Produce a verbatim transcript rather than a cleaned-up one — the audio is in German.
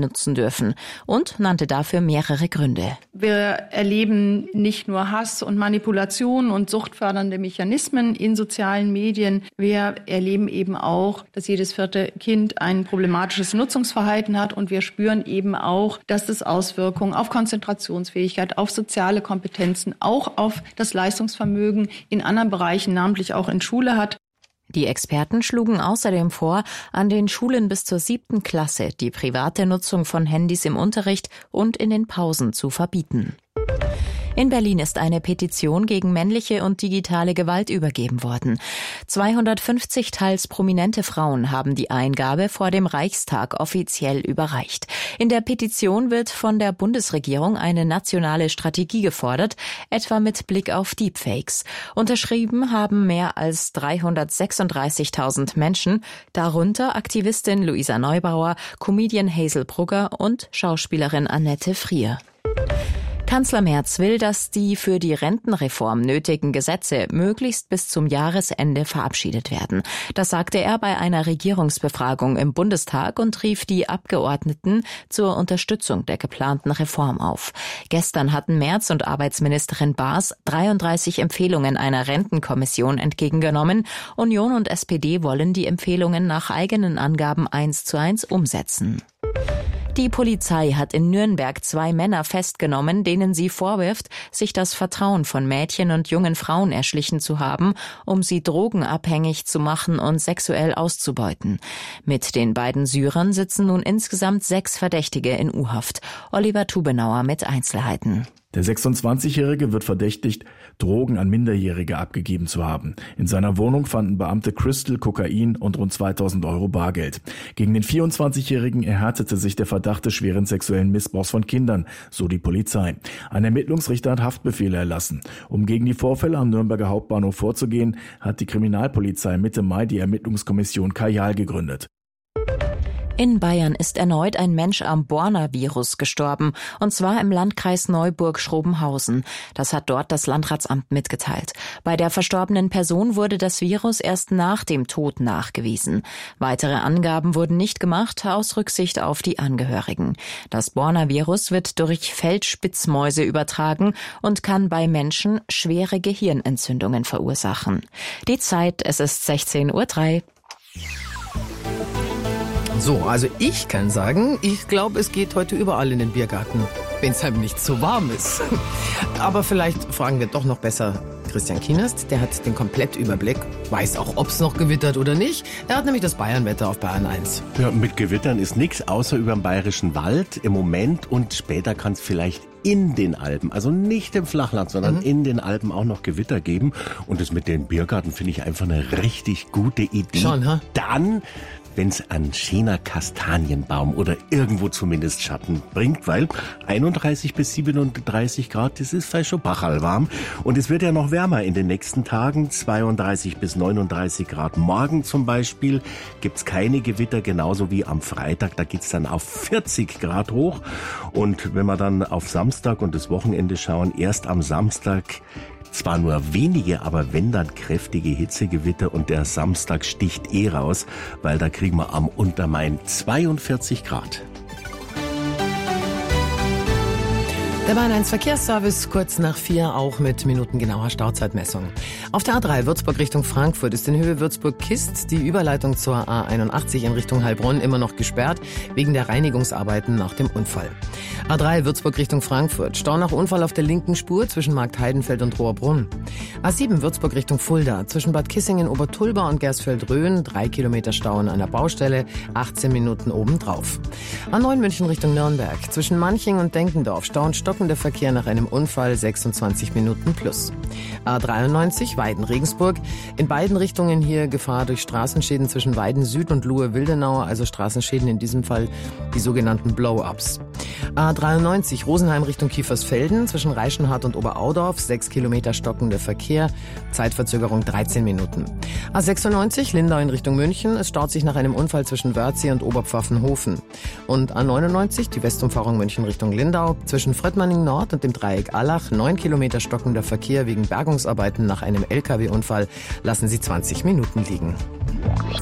nutzen dürfen und nannte dafür mehrere Gründe. Wir erleben nicht nur Hass und Manipulation und suchtfördernde Mechanismen in sozialen Medien. Wir erleben eben auch, dass jedes vierte Kind ein problematisches Nutzungsverhalten hat und wir spüren eben auch, dass das Auswirkungen auf Konzentrationsfähigkeit, auf soziale Kompetenzen, auch auf das Leistungsvermögen in anderen Bereichen, namentlich auch in Schule hat. Die Experten schlugen außerdem vor, an den Schulen bis zur siebten Klasse die private Nutzung von Handys im Unterricht und in den Pausen zu verbieten. In Berlin ist eine Petition gegen männliche und digitale Gewalt übergeben worden. zweihundertfünfzig teils prominente Frauen haben die Eingabe vor dem Reichstag offiziell überreicht. In der Petition wird von der Bundesregierung eine nationale Strategie gefordert, etwa mit Blick auf Deepfakes. Unterschrieben haben mehr als dreihundertsechsunddreißigtausend Menschen, darunter Aktivistin Luisa Neubauer, Comedian Hazel Brugger und Schauspielerin Annette Frier. Kanzler Merz will, dass die für die Rentenreform nötigen Gesetze möglichst bis zum Jahresende verabschiedet werden. Das sagte er bei einer Regierungsbefragung im Bundestag und rief die Abgeordneten zur Unterstützung der geplanten Reform auf. Gestern hatten Merz und Arbeitsministerin Baas dreiunddreißig Empfehlungen einer Rentenkommission entgegengenommen. Union und S P D wollen die Empfehlungen nach eigenen Angaben eins zu eins umsetzen. Die Polizei hat in Nürnberg zwei Männer festgenommen, denen sie vorwirft, sich das Vertrauen von Mädchen und jungen Frauen erschlichen zu haben, um sie drogenabhängig zu machen und sexuell auszubeuten. Mit den beiden Syrern sitzen nun insgesamt sechs Verdächtige in U-Haft. Oliver Tubenauer mit Einzelheiten. Der sechsundzwanzigjährige wird verdächtigt, Drogen an Minderjährige abgegeben zu haben. In seiner Wohnung fanden Beamte Crystal, Kokain und rund zweitausend Euro Bargeld. Gegen den vierundzwanzigjährigen erhärtete sich der Verdacht des schweren sexuellen Missbrauchs von Kindern, so die Polizei. Ein Ermittlungsrichter hat Haftbefehle erlassen. Um gegen die Vorfälle am Nürnberger Hauptbahnhof vorzugehen, hat die Kriminalpolizei Mitte Mai die Ermittlungskommission Kajal gegründet. In Bayern ist erneut ein Mensch am Borna-Virus gestorben, und zwar im Landkreis Neuburg-Schrobenhausen. Das hat dort das Landratsamt mitgeteilt. Bei der verstorbenen Person wurde das Virus erst nach dem Tod nachgewiesen. Weitere Angaben wurden nicht gemacht, aus Rücksicht auf die Angehörigen. Das Borna-Virus wird durch Feldspitzmäuse übertragen und kann bei Menschen schwere Gehirnentzündungen verursachen. Die Zeit, es ist sechzehn Uhr drei. So, also ich kann sagen, ich glaube, es geht heute überall in den Biergarten, wenn es halt nicht zu warm ist. Aber vielleicht fragen wir doch noch besser Christian Kienast, der hat den Komplettüberblick, weiß auch, ob es noch gewittert oder nicht. Er hat nämlich das Bayernwetter auf Bayern eins. Ja, mit Gewittern ist nichts, außer über dem Bayerischen Wald im Moment, und später kann es vielleicht in den Alpen, also nicht im Flachland, sondern mhm. in den Alpen auch noch Gewitter geben. Und das mit den Biergarten finde ich einfach eine richtig gute Idee. Schon, ha? Dann, wenn es einen schöner Kastanienbaum oder irgendwo zumindest Schatten bringt, weil einunddreißig bis siebenunddreißig Grad, das ist vielleicht schon bachal warm. Und es wird ja noch wärmer in den nächsten Tagen, zweiunddreißig bis neununddreißig Grad. Morgen zum Beispiel gibt's keine Gewitter, genauso wie am Freitag, da geht's dann auf vierzig Grad hoch. Und wenn wir dann auf Samstag und das Wochenende schauen, erst am Samstag zwar nur wenige, aber wenn, dann kräftige Hitzegewitter, und der Samstag sticht eh raus, weil da kriegen wir am Untermain zweiundvierzig Grad. Der Bayern eins Verkehrsservice kurz nach vier, auch mit minutengenauer Stauzeitmessung. Auf der A drei Würzburg Richtung Frankfurt ist in Höhe Würzburg-Kist die Überleitung zur A einundachtzig in Richtung Heilbronn immer noch gesperrt, wegen der Reinigungsarbeiten nach dem Unfall. A drei Würzburg Richtung Frankfurt, Stau nach Unfall auf der linken Spur zwischen Marktheidenfeld und Rohrbrunn. A sieben Würzburg Richtung Fulda, zwischen Bad Kissingen, Obertulba und Gersfeld-Rhön, drei Kilometer Stau an einer Baustelle, achtzehn Minuten obendrauf. A neun München Richtung Nürnberg, zwischen Manching und Denkendorf, Stau und Stock der Verkehr nach einem Unfall, sechsundzwanzig Minuten plus. A dreiundneunzig Weiden-Regensburg. In beiden Richtungen hier Gefahr durch Straßenschäden zwischen Weiden Süd und Luhe-Wildenau, also Straßenschäden in diesem Fall die sogenannten Blow-Ups. A dreiundneunzig Rosenheim Richtung Kiefersfelden, zwischen Reichenhard und Oberaudorf, sechs Kilometer stockender Verkehr, Zeitverzögerung dreizehn Minuten. A sechsundneunzig Lindau in Richtung München, es staut sich nach einem Unfall zwischen Wörthsee und Oberpfaffenhofen. Und A neunundneunzig die Westumfahrung München Richtung Lindau, zwischen Fröttmanning Nord und dem Dreieck Allach, neun Kilometer stockender Verkehr wegen Bergungsarbeiten nach einem L K W-Unfall, lassen Sie zwanzig Minuten liegen.